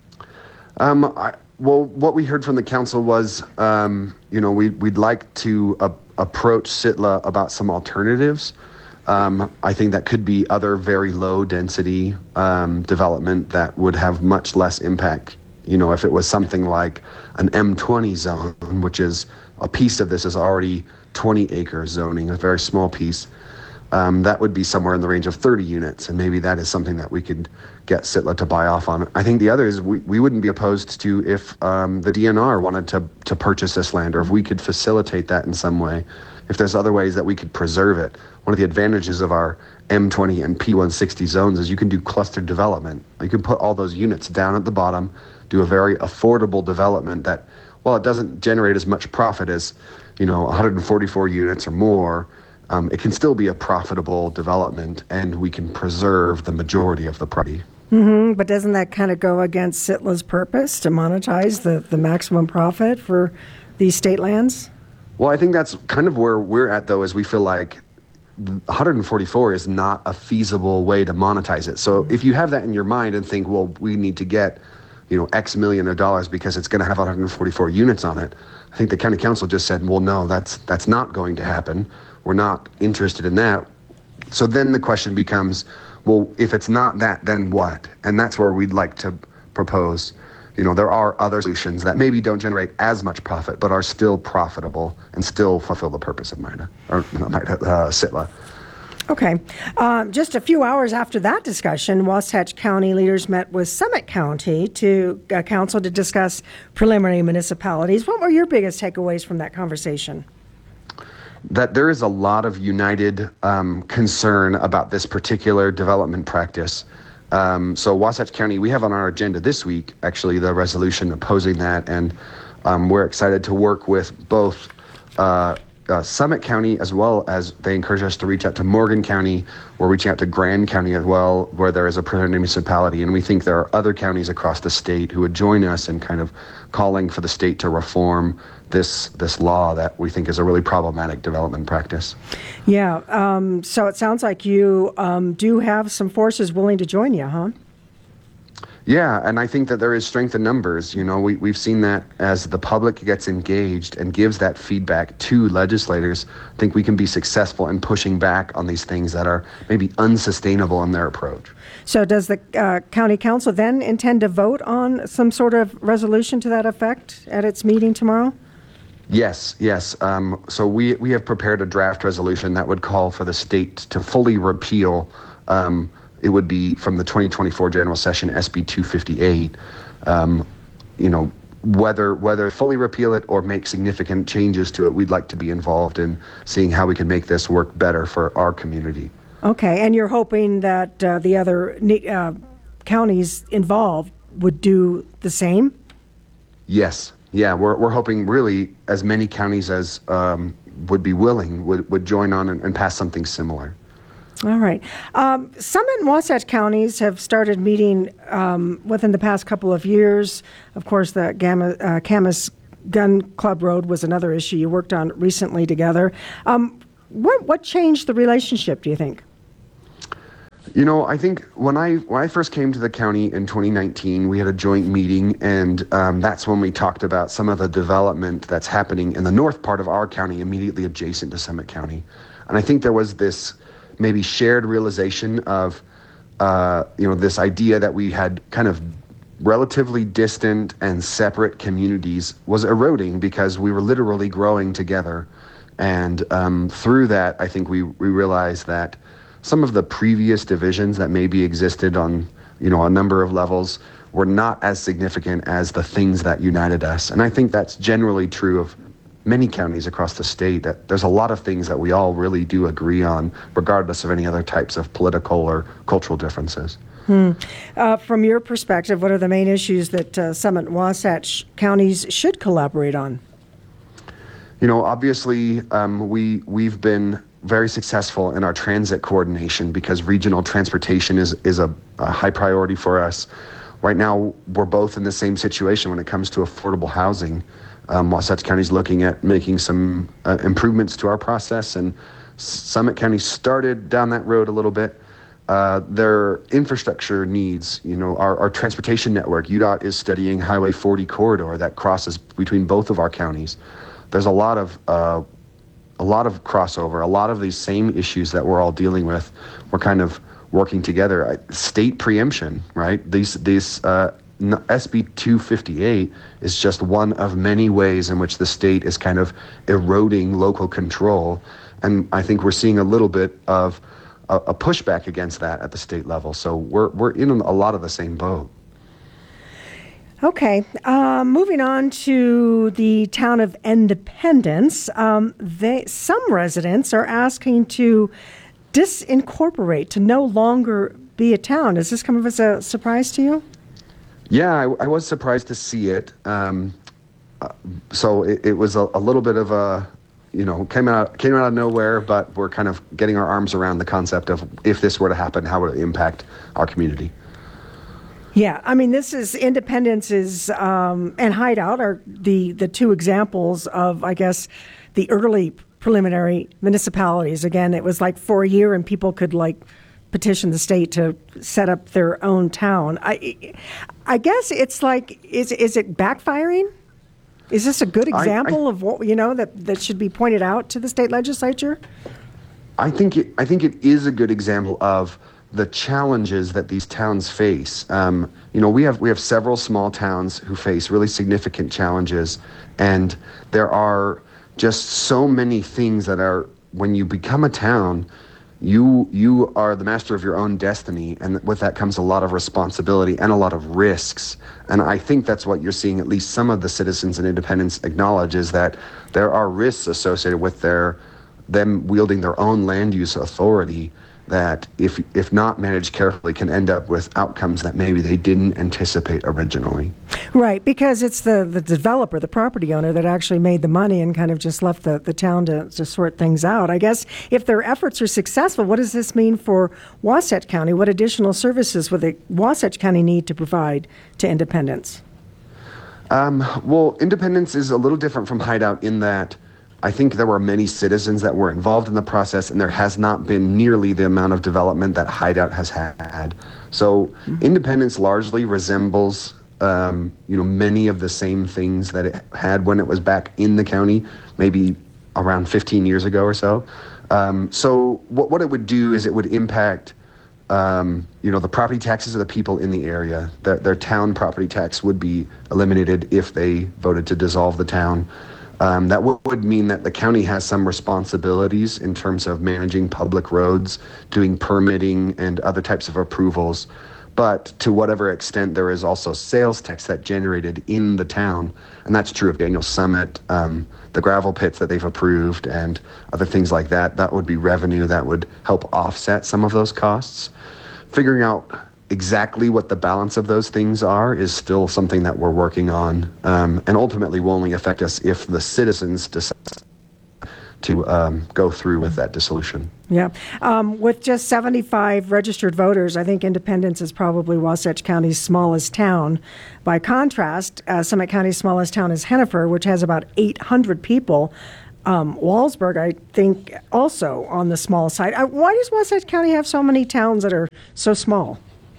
Um, I, well, what we heard from the council was, um, you know, we, we'd like to uh, approach S I T L A about some alternatives. Um, I think that could be other very low density um, development that would have much less impact. You know, if it was something like an M twenty zone, which is a piece of this is already twenty acre zoning, a very small piece, um, that would be somewhere in the range of thirty units. And maybe that is something that we could get S I T L A to buy off on. I think the other is we, we wouldn't be opposed to if um, the D N R wanted to, to purchase this land, or if we could facilitate that in some way, if there's other ways that we could preserve it. One of the advantages of our M twenty and P one sixty zones is you can do clustered development. You can put all those units down at the bottom, do a very affordable development that, while it doesn't generate as much profit as, you know, one hundred forty-four units or more, um, it can still be a profitable development, and we can preserve the majority of the property. Mm-hmm. But doesn't that kind of go against S I T L A's purpose to monetize the, the maximum profit for these state lands? Well, I think that's kind of where we're at, though, is we feel like one hundred forty-four is not a feasible way to monetize it. So if you have that in your mind and think, well, we need to get, you know, X million of dollars because it's going to have one hundred forty-four units on it, I think the county council just said, well, no, that's that's not going to happen. We're not interested in that. So then the question becomes, well, if it's not that, then what? And that's where we'd like to propose, you know, there are other solutions that maybe don't generate as much profit, but are still profitable and still fulfill the purpose of MITA, or not MITA, uh, S I T L A. Okay. Um, just a few hours after that discussion, Wasatch County leaders met with Summit County to uh, council to discuss preliminary municipalities. What were your biggest takeaways from that conversation? That there is a lot of united um, concern about this particular development practice. Um, so Wasatch County, we have on our agenda this week, actually, the resolution opposing that, and um, we're excited to work with both uh, Uh, Summit County, as well as they encourage us to reach out to Morgan County. We're reaching out to Grand County as well, where there is a preliminary municipality. And we think there are other counties across the state who would join us in kind of calling for the state to reform this this law that we think is a really problematic development practice. Yeah. Um, so it sounds like you um, do have some forces willing to join you, huh? Yeah, and I think that there is strength in numbers. You know, we, we've seen that as the public gets engaged and gives that feedback to legislators, I think we can be successful in pushing back on these things that are maybe unsustainable in their approach. So does the uh, county council then intend to vote on some sort of resolution to that effect at its meeting tomorrow? Yes, yes. Um, so we, we have prepared a draft resolution that would call for the state to fully repeal um, it would be from the twenty twenty-four general session, S B two fifty-eight. Um, you know, whether whether fully repeal it or make significant changes to it, we'd like to be involved in seeing how we can make this work better for our community. Okay, and you're hoping that uh, the other uh, counties involved would do the same? Yes, yeah, we're we're hoping really as many counties as um, would be willing would, would join on and, and pass something similar. All right. Um, Summit and Wasatch counties have started meeting um, within the past couple of years. Of course, the Gamma, uh, Camas Gun Club Road was another issue you worked on recently together. Um, what what changed the relationship, do you think? You know, I think when I when I first came to the county in twenty nineteen, we had a joint meeting, and um, that's when we talked about some of the development that's happening in the north part of our county, immediately adjacent to Summit County. And I think there was this maybe shared realization of uh, you know, this idea that we had kind of relatively distant and separate communities was eroding because we were literally growing together. And um, through that, I think we, we realized that some of the previous divisions that maybe existed on, you know, a number of levels were not as significant as the things that united us. And I think that's generally true of many counties across the state, that there's a lot of things that we all really do agree on, regardless of any other types of political or cultural differences. Hmm. Uh, from your perspective, what are the main issues that uh, Summit and Wasatch counties should collaborate on? You know, obviously, um, we, we've been very successful in our transit coordination because regional transportation is, is a, a high priority for us. Right now, we're both in the same situation when it comes to affordable housing. Um, Wasatch County is looking at making some uh, improvements to our process, and Summit County started down that road a little bit. Uh, their infrastructure needs, you know, our, our transportation network, U D O T is studying Highway forty corridor that crosses between both of our counties. There's a lot of uh, a lot of crossover, a lot of these same issues that we're all dealing with. We're kind of working together. State preemption, right? These these uh, S B two fifty-eight is just one of many ways in which the state is kind of eroding local control, and I think we're seeing a little bit of a, a pushback against that at the state level. So we're we're in a lot of the same boat. Okay, uh, moving on to the town of Independence. Um, they some residents are asking to disincorporate, to no longer be a town. Does this come as a surprise to you? Yeah, I, I was surprised to see it. Um, uh, so it, it was a, a little bit of a, you know, came out came out of nowhere, but we're kind of getting our arms around the concept of if this were to happen, how would it impact our community? Yeah, I mean, this is Independence is um, and Hideout are the the two examples of, I guess, the early preliminary municipalities. Again, it was like for a year, and people could like petition the state to set up their own town. I, I guess it's like, is is it backfiring? Is this a good example I, I, of what you know that, that should be pointed out to the state legislature? I think it, I think it is a good example of the challenges that these towns face. Um, you know, we have we have several small towns who face really significant challenges, and there are just so many things that are, when you become a town, you you are the master of your own destiny, and with that comes a lot of responsibility and a lot of risks. And I think that's what you're seeing, at least some of the citizens in Independence acknowledge, is that there are risks associated with their them wielding their own land use authority that, if if not managed carefully, can end up with outcomes that maybe they didn't anticipate originally. Right, because it's the, the developer, the property owner, that actually made the money and kind of just left the, the town to, to sort things out. I guess if their efforts are successful, what does this mean for Wasatch County? What additional services would the Wasatch County need to provide to Independence? Um, well, Independence is a little different from Hideout in that I think there were many citizens that were involved in the process, and there has not been nearly the amount of development that Hideout has had. So mm-hmm. Independence largely resembles, um, you know, many of the same things that it had when it was back in the county, maybe around fifteen years ago or so. Um, so what, what it would do is it would impact, um, you know, the property taxes of the people in the area. Their, their town property tax would be eliminated if they voted to dissolve the town. Um, that w- would mean that the county has some responsibilities in terms of managing public roads, doing permitting and other types of approvals. But to whatever extent there is also sales tax that generated in the town, and that's true of Daniel Summit, um, the gravel pits that they've approved and other things like that, that would be revenue that would help offset some of those costs. Figuring out exactly what the balance of those things are is still something that we're working on, um, and ultimately will only affect us if the citizens decide to um, go through with that dissolution. Yeah. Um, with just seventy-five registered voters, I think Independence is probably Wasatch County's smallest town. By contrast, uh, Summit County's smallest town is Hennifer, which has about eight hundred people. Um, Walsburg, I think, also on the small side. Uh, why does Wasatch County have so many towns that are so small?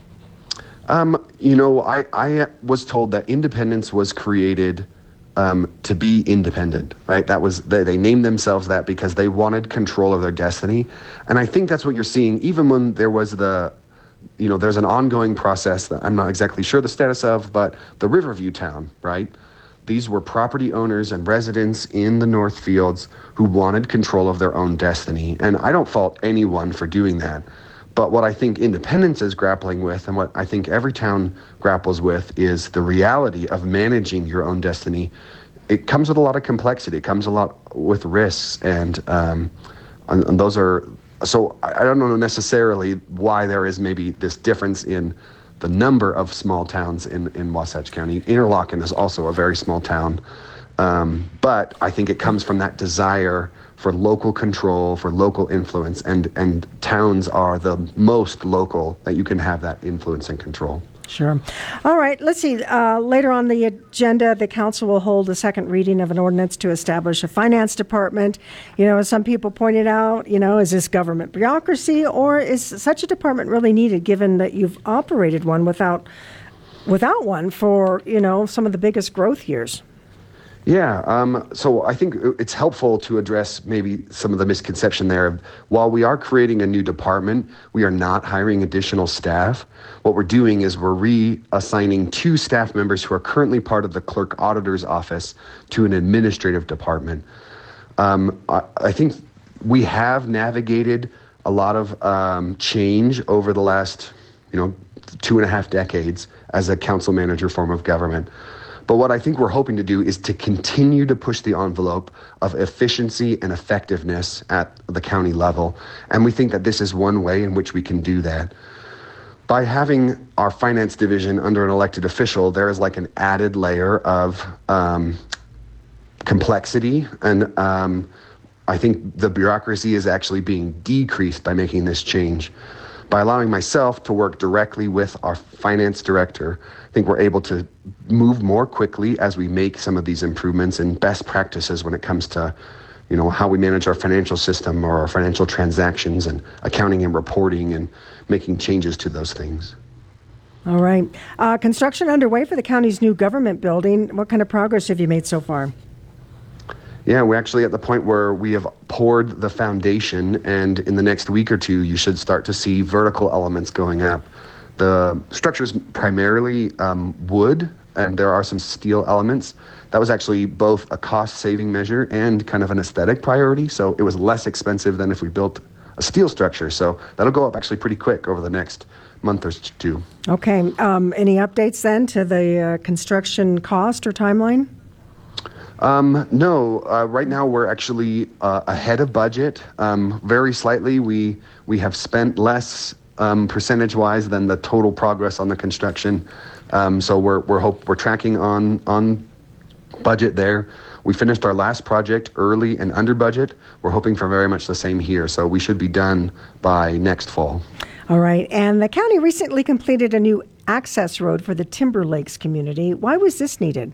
Um, you know, I, I was told that Independence was created um, to be independent, right? That was, they, they named themselves that because they wanted control of their destiny. And I think that's what you're seeing, even when there was the you know, there's an ongoing process that I'm not exactly sure the status of, but the Riverview town, right? These were property owners and residents in the Northfields who wanted control of their own destiny. And I don't fault anyone for doing that. But what I think Independence is grappling with, and what I think every town grapples with, is the reality of managing your own destiny. It comes with a lot of complexity. It comes a lot with risks. And, um, and, and those are, so I, I don't know necessarily why there is maybe this difference in the number of small towns in, in Wasatch County. Interlochen is also a very small town. Um, but I think it comes from that desire for local control, for local influence, and, and towns are the most local that you can have that influence and control. Sure. All right. Let's see. Uh, later on the agenda, the council will hold a second reading of an ordinance to establish a finance department. You know, as some people pointed out, you know, is this government bureaucracy, or is such a department really needed, given that you've operated one without without one for, you know, some of the biggest growth years? Yeah, um, so I think it's helpful to address maybe some of the misconception there. While we are creating a new department, we are not hiring additional staff. What we're doing is we're reassigning two staff members who are currently part of the clerk auditor's office to an administrative department. Um, I, I think we have navigated a lot of um, change over the last, you know, two and a half decades as a council manager form of government. But what I think we're hoping to do is to continue to push the envelope of efficiency and effectiveness at the county level. And we think that this is one way in which we can do that. By having our finance division under an elected official, there is like an added layer of um, complexity. And um, I think the bureaucracy is actually being decreased by making this change. By allowing myself to work directly with our finance director, I think we're able to move more quickly as we make some of these improvements and best practices when it comes to, you know, how we manage our financial system or our financial transactions and accounting and reporting and making changes to those things. All right. Uh, construction underway for the county's new government building. What kind of progress have you made so far? Yeah, we're actually at the point where we have poured the foundation, and in the next week or two, you should start to see vertical elements going up. The structure is primarily um, wood, and there are some steel elements. That was actually both a cost-saving measure and kind of an aesthetic priority, so it was less expensive than if we built a steel structure. So that'll go up actually pretty quick over the next month or two. Okay. Um, any updates then to the uh, construction cost or timeline? Um, no, uh, right now we're actually uh, ahead of budget, um, very slightly. We we have spent less um, percentage-wise than the total progress on the construction. Um, so we're we're hope we're tracking on on budget there. We finished our last project early and under budget. We're hoping for very much the same here. So we should be done by next fall. All right. And the county recently completed a new access road for the Timber Lakes community. Why was this needed?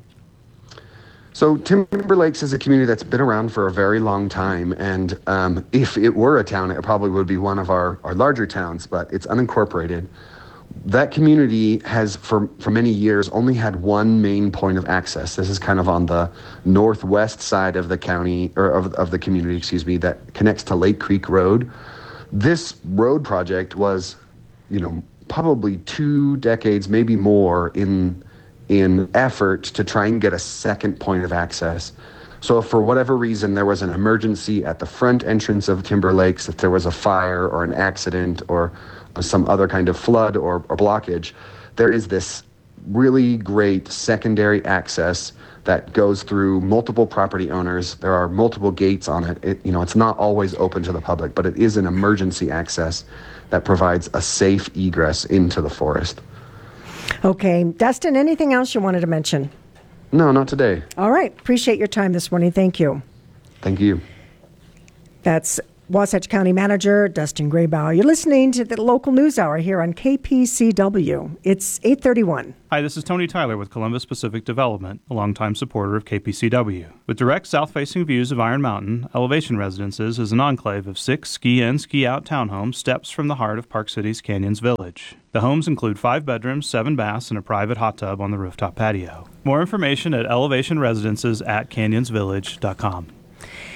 So Timber Lakes is a community that's been around for a very long time, and um, if it were a town, it probably would be one of our, our larger towns, but it's unincorporated. That community has, for, for many years, only had one main point of access. This is kind of on the northwest side of the county, or of, of the community, excuse me, that connects to Lake Creek Road. This road project was, you know, probably two decades, maybe more, in in effort to try and get a second point of access. So if for whatever reason there was an emergency at the front entrance of Timber Lakes, if there was a fire or an accident or some other kind of flood or, or blockage, there is this really great secondary access that goes through multiple property owners. There are multiple gates on it. It, you know, it's not always open to the public, but it is an emergency access that provides a safe egress into the forest. Okay. Dustin, anything else you wanted to mention? No, not today. All right. Appreciate your time this morning. Thank you. Thank you. That's Wasatch County Manager Dustin Graybauer. You're listening to the local news hour here on K P C W. It's eight thirty-one. Hi, this is Tony Tyler with Columbus Pacific Development, a longtime supporter of K P C W. With direct south-facing views of Iron Mountain, Elevation Residences is an enclave of six ski-in, ski-out townhomes steps from the heart of Park City's Canyons Village. The homes include five bedrooms, seven baths, and a private hot tub on the rooftop patio. More information at elevation residences at canyons village dot com.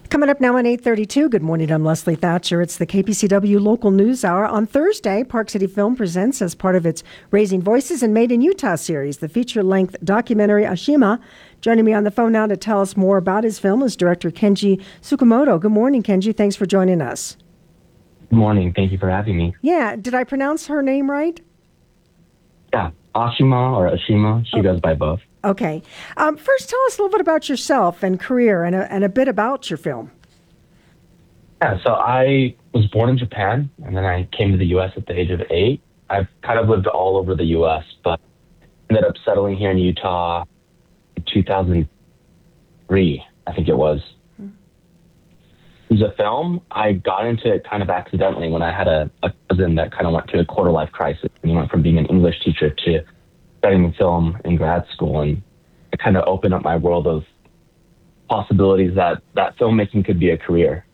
Coming up now on eight thirty-two, good morning, I'm Leslie Thatcher. It's the K P C W Local News Hour. On Thursday, Park City Film presents, as part of its Raising Voices and Made in Utah series, the feature-length documentary Ashima. Joining me on the phone now to tell us more about his film is director Kenji Tsukamoto. Good morning, Kenji. Thanks for joining us. Good morning. Thank you for having me. Yeah, did I pronounce her name right? Yeah, Ashima or Ashima. She oh. goes by both. Okay. Um, first, tell us a little bit about yourself and career and a, and a bit about your film. Yeah, so I was born in Japan, and then I came to the U S at the age of eight. I've kind of lived all over the U S, but ended up settling here in Utah in two thousand three, I think it was. Hmm. It was a film. I got into it kind of accidentally when I had a, a cousin that kind of went through a quarter-life crisis. And he went from being an English teacher to studying film in grad school, and it kind of opened up my world of possibilities that, that filmmaking could be a career.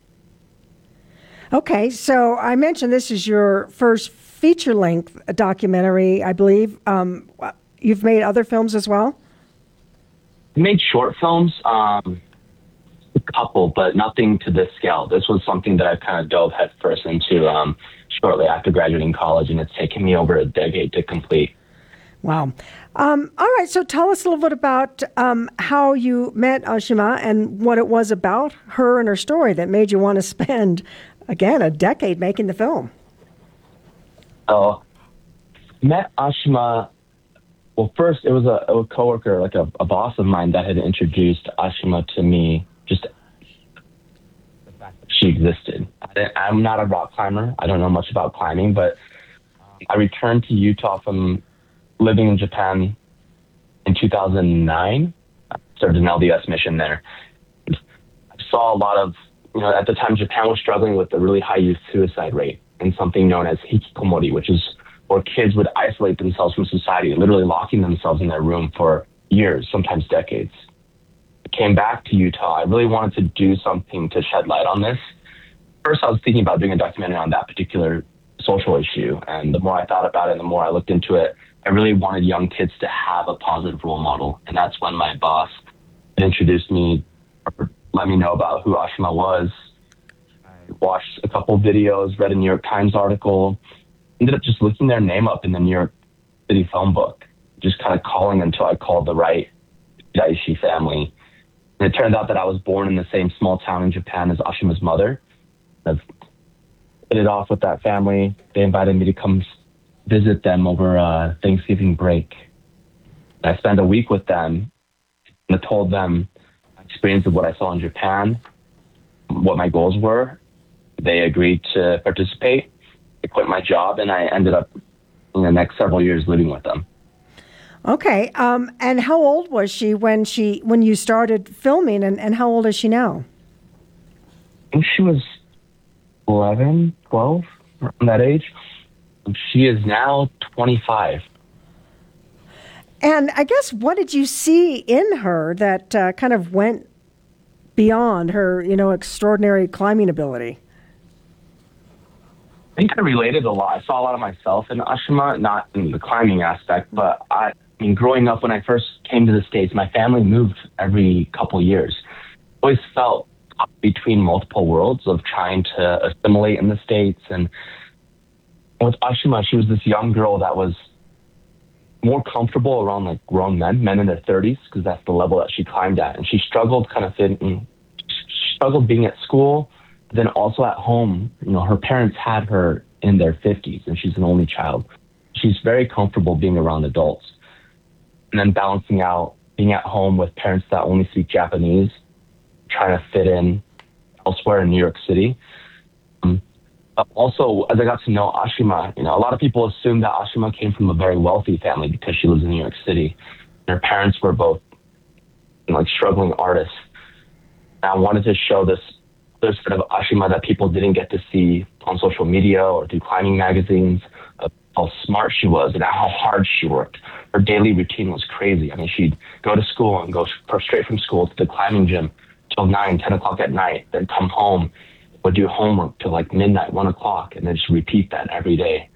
Okay, so I mentioned this is your first feature-length documentary, I believe. Um, you've made other films as well? I made short films, um, a couple, but nothing to this scale. This was something that I kind of dove headfirst into um, shortly after graduating college, and it's taken me over a decade to complete. Wow. Um, all right, so tell us a little bit about um, how you met Ashima and what it was about her and her story that made you want to spend, again, a decade making the film. So, met Ashima, well, first it was a, a coworker, like a, a boss of mine that had introduced Ashima to me, just the fact that she existed. I I'm not a rock climber. I don't know much about climbing, but I returned to Utah from living in Japan in two thousand nine. I served an L D S mission there. I saw a lot of, you know, at the time Japan was struggling with a really high youth suicide rate and something known as hikikomori, which is where kids would isolate themselves from society, literally locking themselves in their room for years, sometimes decades. I came back to Utah. I really wanted to do something to shed light on this. First, I was thinking about doing a documentary on that particular social issue. And the more I thought about it, and the more I looked into it, I really wanted young kids to have a positive role model. And that's when my boss introduced me, or let me know about who Ashima was. I watched a couple videos, read a New York Times article, ended up just looking their name up in the New York City phone book, just kind of calling until I called the right Daishi family. And it turned out that I was born in the same small town in Japan as Ashima's mother. I've hit it off with that family. They invited me to come visit them over uh, Thanksgiving break. I spent a week with them, and I told them my experience of what I saw in Japan, what my goals were. They agreed to participate. I quit my job, and I ended up in the next several years living with them. Okay, um, and how old was she when she when you started filming, and, and how old is she now? I think she was eleven, twelve, around that age. She is now twenty-five. And I guess, what did you see in her that uh, kind of went beyond her, you know, extraordinary climbing ability? I think I related a lot. I saw a lot of myself in Ashima, not in the climbing aspect, but I, I mean, growing up when I first came to the States, my family moved every couple years. I always felt between multiple worlds of trying to assimilate in the States. And with Ashima, she was this young girl that was more comfortable around like grown men, men in their thirties, because that's the level that she climbed at. And she struggled kind of fitting, she struggled being at school, but then also at home. You know, her parents had her in their fifties, and she's an only child. She's very comfortable being around adults. And then balancing out being at home with parents that only speak Japanese, trying to fit in elsewhere in New York City. Um, But also, as I got to know Ashima, you know, a lot of people assume that Ashima came from a very wealthy family because she lives in New York City. Her parents were both, you know, like struggling artists. And I wanted to show this other side of Ashima that people didn't get to see on social media or through climbing magazines, of how smart she was and how hard she worked. Her daily routine was crazy. I mean, she'd go to school and go straight from school to the climbing gym till nine, ten o'clock at night, then come home, would do homework till like midnight, one o'clock, and then just repeat that every day.